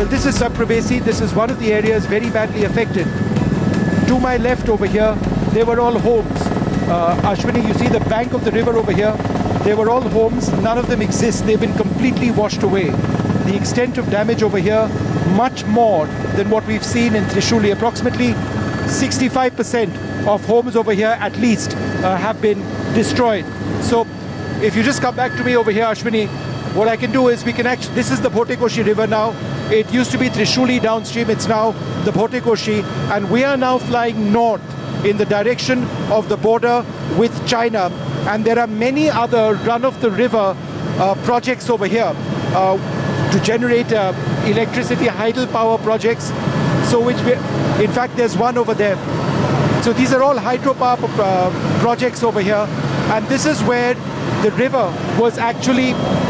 Well, this is Saprabesi. This is one of the areas very badly affected. To my left over here, they were all homes. Ashwini, you see the bank of the river over here? They were all homes. None of them exist. They've been completely washed away. The extent of damage over here, much more than what we've seen in Trishuli. Approximately 65% of homes over here, at least, have been destroyed. So if you just come back to me over here, Ashwini, what I can do is we can actually, this is the Bhotekoshi River now. It used to be Trishuli downstream. It's now the Bhotekoshi. And we are now flying north in the direction of the border with China. And there are many other run-of-the-river projects over here to generate electricity, hydropower projects. So in fact, there's one over there. So these are all hydropower projects over here. And this is where the river was actually,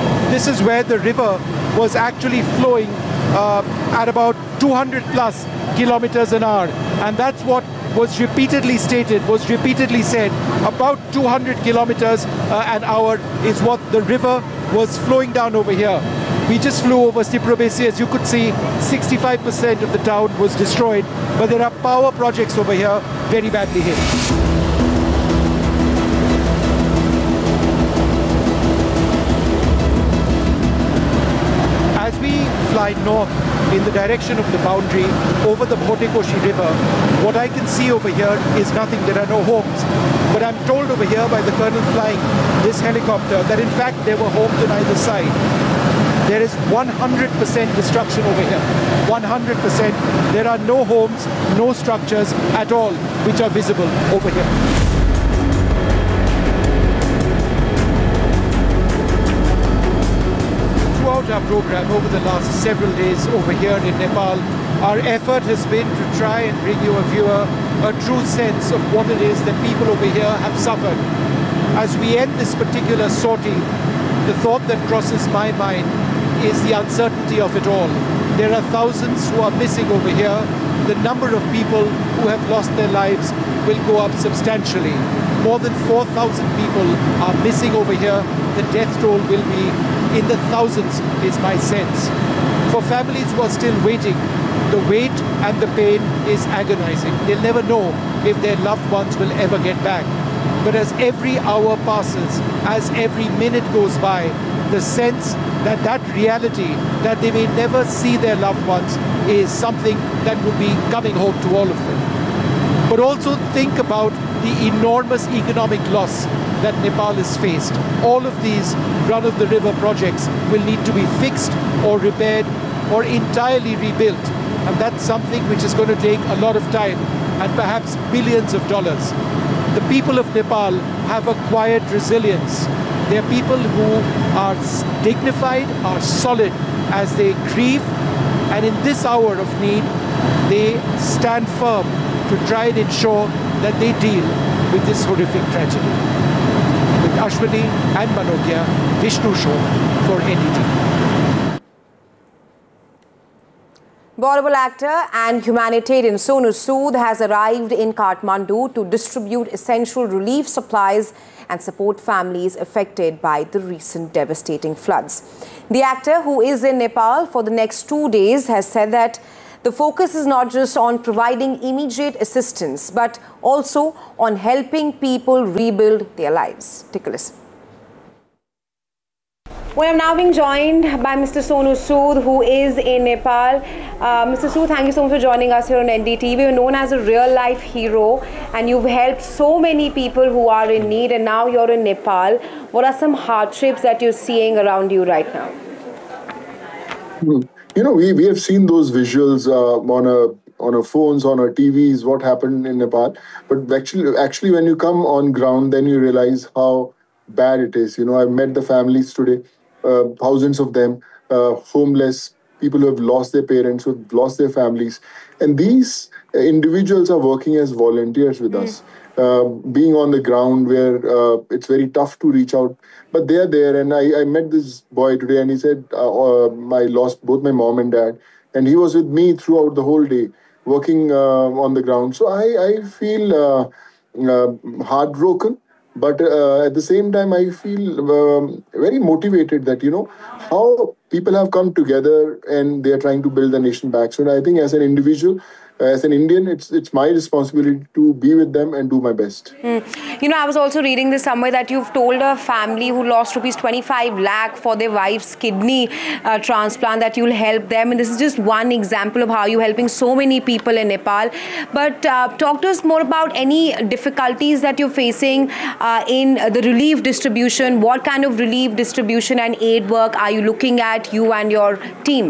flowing at about 200 plus kilometers an hour. And that's what was repeatedly said. About 200 kilometers an hour is what the river was flowing down over here. We just flew over Saprabesi. As you could see, 65% of the town was destroyed. But there are power projects over here very badly hit. As we fly north in the direction of the boundary over the Bhotekoshi River, what I can see over here is nothing. There are no homes. But I'm told over here by the colonel flying this helicopter that in fact there were homes on either side. There is 100% destruction over here. 100%. There are no homes, no structures at all which are visible over here. Throughout our program over the last several days over here in Nepal, our effort has been to try and bring you a true sense of what it is that people over here have suffered. As we end this particular sortie, the thought that crosses my mind is the uncertainty of it all. There are thousands who are missing over here. The number of people who have lost their lives will go up substantially. More than 4,000 people are missing over here. The death toll will be in the thousands, is my sense. For families who are still waiting, the wait and the pain is agonizing. They'll never know if their loved ones will ever get back. But as every hour passes, as every minute goes by, the sense that reality, that they may never see their loved ones, is something that would be coming home to all of them. But also think about the enormous economic loss that Nepal has faced. All of these run-of-the-river projects will need to be fixed or repaired or entirely rebuilt. And that's something which is going to take a lot of time and perhaps billions of dollars. The people of Nepal have acquired resilience. They are people who are dignified, are solid as they grieve, and in this hour of need, they stand firm to try and ensure that they deal with this horrific tragedy. With Ashwini and Manokya, Vishnu Show for NDTV. Bollywood actor and humanitarian Sonu Sood has arrived in Kathmandu to distribute essential relief supplies and support families affected by the recent devastating floods. The actor, who is in Nepal for the next 2 days, has said that the focus is not just on providing immediate assistance, but also on helping people rebuild their lives. Take a listen. We are now being joined by Mr. Sonu Sood, who is in Nepal. Mr. Sood, thank you so much for joining us here on NDTV. You're known as a real-life hero, and you've helped so many people who are in need, and now you're in Nepal. What are some hardships that you're seeing around you right now? You know, we have seen those visuals on our phones, on our TVs, what happened in Nepal. But actually, when you come on ground, then you realize how bad it is. You know, I met the families today. Thousands of them, homeless, people who have lost their parents, who have lost their families. And these individuals are working as volunteers with us, being on the ground where it's very tough to reach out. But they are there. And I met this boy today and he said, I lost both my mom and dad. And he was with me throughout the whole day, working on the ground. So I feel heartbroken. But at the same time, I feel very motivated that, how people have come together and they are trying to build the nation back. So I think as an individual, as an Indian, it's my responsibility to be with them and do my best. I was also reading this somewhere that you've told a family who lost rupees 25 lakh for their wife's kidney transplant that you'll help them. And this is just one example of how you're helping so many people in Nepal. But talk to us more about any difficulties that you're facing in the relief distribution. What kind of relief distribution and aid work are you looking at, you and your team?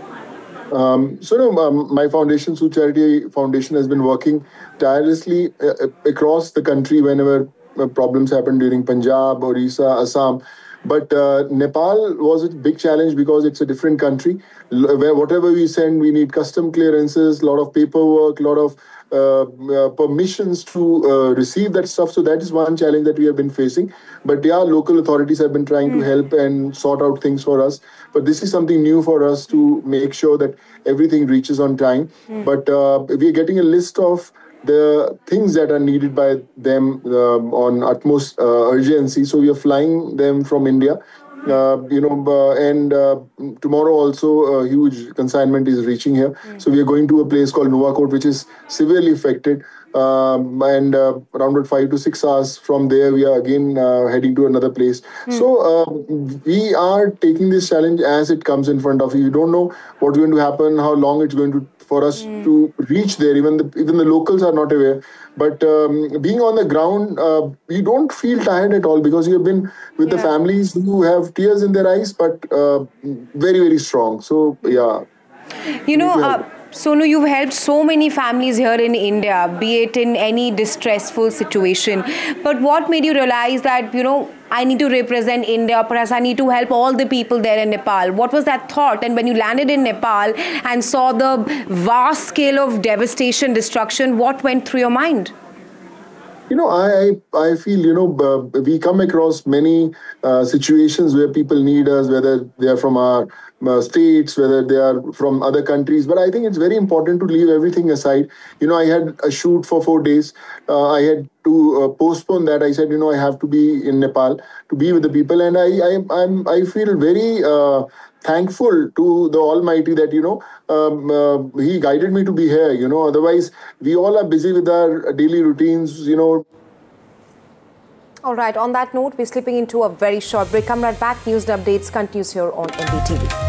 My foundation, Sood Charity Foundation, has been working tirelessly across the country whenever problems happen during Punjab, Orissa, Assam. But Nepal was a big challenge because it's a different country. Where whatever we send, we need custom clearances, a lot of paperwork, a lot of permissions to receive that stuff. So that is one challenge that we have been facing. But local authorities have been trying to help and sort out things for us. But this is something new for us to make sure that everything reaches on time. But we are getting a list of the things that are needed by them on utmost urgency. So we are flying them from India. And tomorrow also a huge consignment is reaching here. So we are going to a place called Nuwakot, which is severely affected. And around 5 to 6 hours from there, we are again heading to another place. So we are taking this challenge as it comes in front of you. You don't know what's going to happen, how long it's going to for us to reach there. Even the locals are not aware. But being on the ground, you don't feel tired at all because you have been with the families who have tears in their eyes, but very, very strong. So, Sonu, you've helped so many families here in India, be it in any distressful situation. But what made you realize that, I need to represent India, perhaps I need to help all the people there in Nepal? What was that thought? And when you landed in Nepal and saw the vast scale of devastation, destruction, what went through your mind? I feel, we come across many situations where people need us, whether they are from our states, whether they are from other countries. But I think it's very important to leave everything aside. I had a shoot for 4 days. I had to postpone that. I said, I have to be in Nepal to be with the people. And I feel very thankful to the Almighty that, He guided me to be here. Otherwise, we all are busy with our daily routines, All right, on that note, we're slipping into a very short break. Come right back. News and updates continues here on NDTV.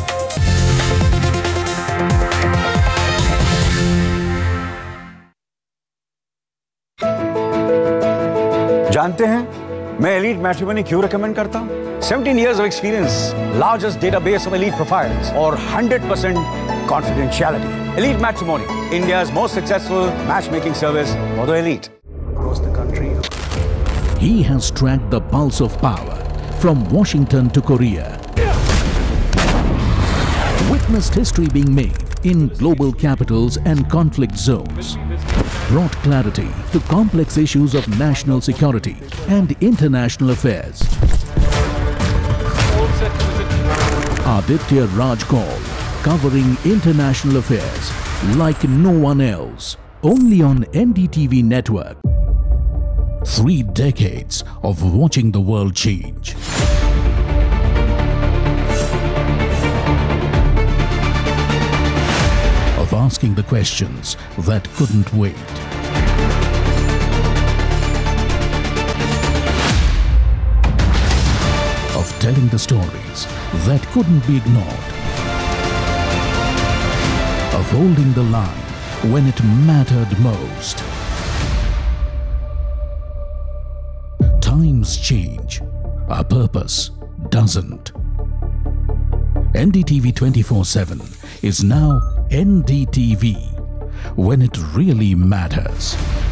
जानते हैं मैं elite matrimony क्यों recommend करता हूं? 17 years of experience, largest database of elite profiles, or 100% confidentiality. Elite Matrimony, India's most successful matchmaking service for the elite. Across the country. He has tracked the pulse of power from Washington to Korea. Witnessed history being made in global capitals and conflict zones. Brought clarity to complex issues of national security and international affairs. Aditya Raj Kaul, covering international affairs like no one else. Only on NDTV network. 3 decades of watching the world change. Of asking the questions that couldn't wait. Of telling the stories that couldn't be ignored. Of holding the line when it mattered most. Times change, our purpose doesn't. NDTV 24/7 is now NDTV, when it really matters.